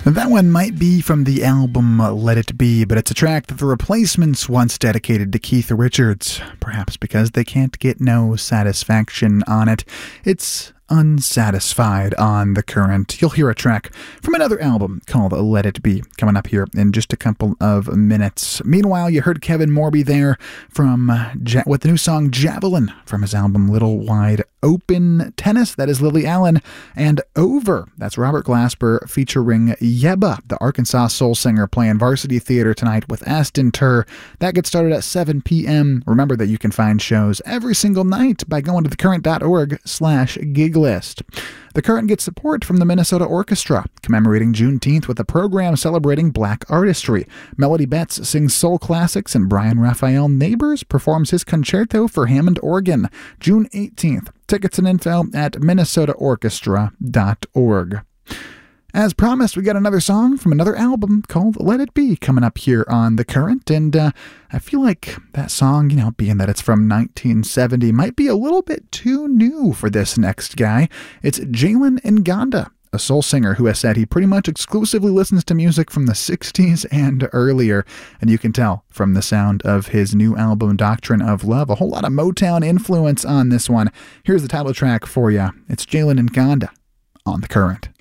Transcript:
That one might be from the album Let It Be, but it's a track that the Replacements once dedicated to Keith Richards, perhaps because they can't get no satisfaction on it. It's Unsatisfied on The Current. You'll hear a track from another album called Let It Be coming up here in just a couple of minutes. Meanwhile, you heard Kevin Morby there from with the new song Javelin from his album Little Wide Open. Tennis, that is Lily Allen, and Over, that's Robert Glasper featuring Yeba, the Arkansas soul singer, playing Varsity Theater tonight with Aston Tur. That gets started at 7 p.m. Remember that you can find shows every single night by going to thecurrent.org/giglist. The Current gets support from the Minnesota Orchestra, commemorating Juneteenth with a program celebrating black artistry. Melody Betts sings soul classics, and Brian Raphael Neighbors performs his concerto for Hammond organ, June 18th. Tickets and info at minnesotaorchestra.org. As promised, we got another song from another album called Let It Be coming up here on The Current, and I feel like that song, being that it's from 1970, might be a little bit too new for this next guy. It's Jalen Nganda, a soul singer who has said he pretty much exclusively listens to music from the 60s and earlier, and you can tell from the sound of his new album, Doctrine of Love, a whole lot of Motown influence on this one. Here's the title track for you. It's Jalen Nganda on The Current.